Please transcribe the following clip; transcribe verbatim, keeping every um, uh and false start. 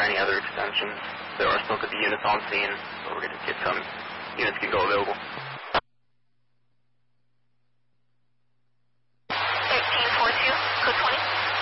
any other extensions. There are still could be units on scene, so we're going to get some units can go available.